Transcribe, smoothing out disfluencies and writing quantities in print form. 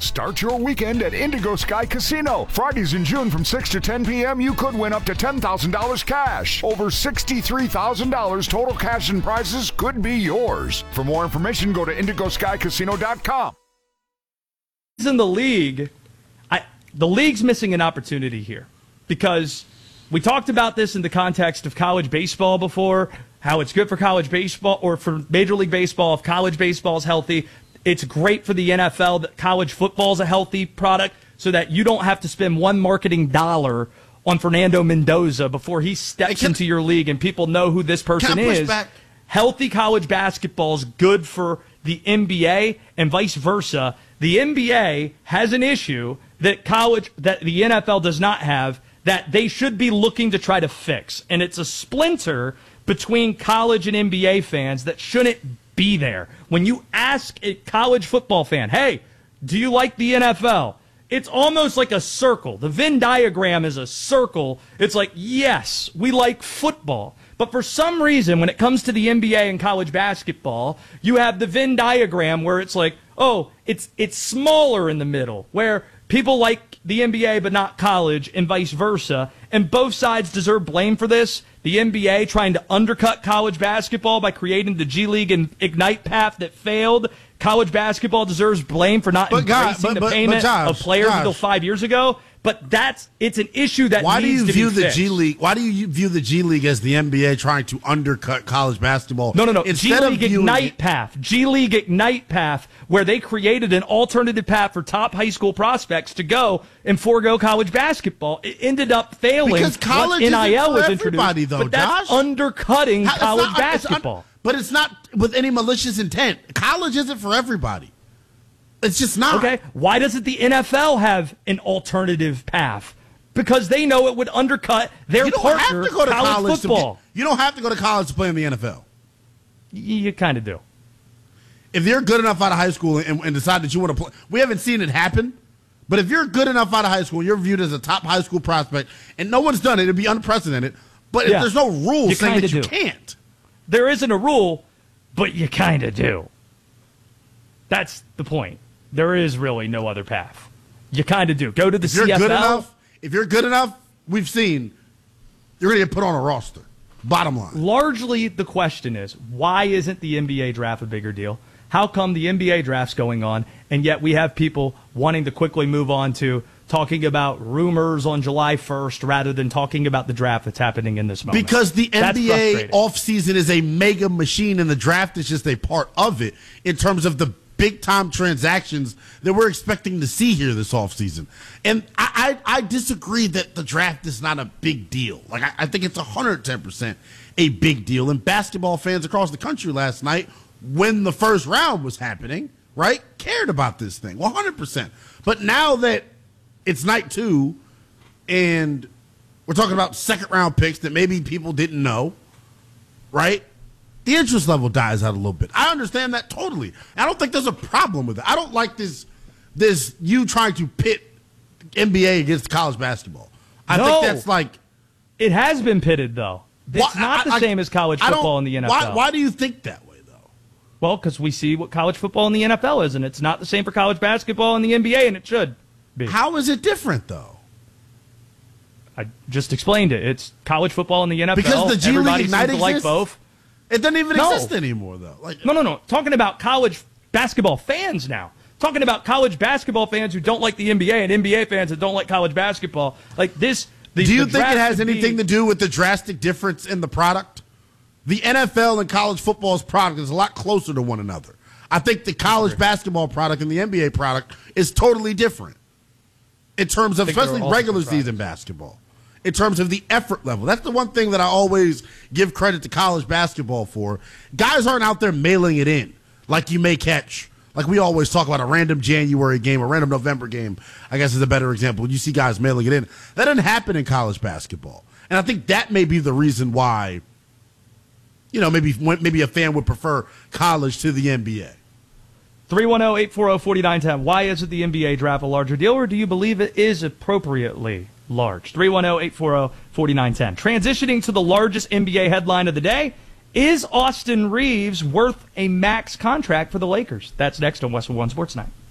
Start your weekend at Indigo Sky Casino. Fridays in June from 6 to 10 p.m., you could win up to $10,000 cash. Over $63,000 total cash and prizes could be yours. For more information, go to IndigoSkyCasino.com. In the league, the league's missing an opportunity here because we talked about this in the context of college baseball before, how it's good for college baseball or for Major League Baseball if college baseball is healthy. It's great for the NFL that college football is a healthy product so that you don't have to spend one marketing dollar on Fernando Mendoza before he steps into your league and people know who this person is. Healthy college basketball is good for the NBA and vice versa. The NBA has an issue that the NFL does not have that they should be looking to try to fix. And it's a splinter between college and NBA fans that shouldn't be there. When you ask a college football fan, hey, do you like the NFL? It's almost like a circle. The Venn diagram is a circle. It's like, yes, we like football. But for some reason, when it comes to the NBA and college basketball, you have the Venn diagram where it's like, oh, it's smaller in the middle, where people like the NBA but not college and vice versa. And both sides deserve blame for this. The NBA trying to undercut college basketball by creating the G League and Ignite path that failed. College basketball deserves blame for not embracing the payment of players until 5 years ago. But it's an issue that needs to be fixed. Why do you view the G League as the NBA trying to undercut college basketball? No. G League Ignite path. G League Ignite path, where they created an alternative path for top high school prospects to go and forego college basketball. It ended up failing because college NIL was introduced. Though, but that's undercutting college basketball. But it's not with any malicious intent. College isn't for everybody. It's just not. Okay, why doesn't the NFL have an alternative path? Because they know it would undercut their partner, college football. You don't have to go to college to play in the NFL. You kind of do. If you're good enough out of high school and decide that you want to play, we haven't seen it happen, but if you're good enough out of high school, you're viewed as a top high school prospect, and no one's done it, it'd be unprecedented, but if there's no rule saying that you can't. There isn't a rule, but you kind of do. That's the point. There is really no other path. You kind of do. Go to the CFL. If you're good enough, we've seen you're going to get put on a roster. Bottom line. Largely, the question is, why isn't the NBA draft a bigger deal? How come the NBA draft's going on, and yet we have people wanting to quickly move on to talking about rumors on July 1st rather than talking about the draft that's happening in this moment? Because the NBA offseason is a mega machine, and the draft is just a part of it in terms of the big-time transactions that we're expecting to see here this offseason. And I disagree that the draft is not a big deal. Like, I think it's 110% a big deal. And basketball fans across the country last night, when the first round was happening, right, cared about this thing, 100%. But now that it's night two and we're talking about second-round picks that maybe people didn't know, right, the interest level dies out a little bit. I understand that totally. I don't think there's a problem with it. I don't like this you trying to pit NBA against college basketball. I think that's like... It has been pitted, though. It's not the same as college football in the NFL. Why do you think that way, though? Well, because we see what college football in the NFL is, and it's not the same for college basketball in the NBA, and it should be. How is it different, though? I just explained it. It's college football in the NFL. Because the G League Ignite exists? Like both. It doesn't even exist anymore, though. No. Talking about college basketball fans now. Talking about college basketball fans who don't like the NBA and NBA fans that don't like college basketball. Like this. Do you think it has anything to do with the drastic difference in the product? The NFL and college football's product is a lot closer to one another. I think the college basketball product and the NBA product is totally different in terms of especially regular season basketball. In terms of the effort level. That's the one thing that I always give credit to college basketball for. Guys aren't out there mailing it in like you may catch. Like we always talk about a random January game, a random November game, I guess is a better example. You see guys mailing it in. That doesn't happen in college basketball. And I think that may be the reason why, maybe a fan would prefer college to the NBA. 310-840-4910. Why isn't the NBA draft a larger deal, or do you believe it is appropriately large? 310-840-4910. Transitioning to the largest NBA headline of the day, is Austin Reeves worth a max contract for the Lakers? That's next on Westwood One Sports Night.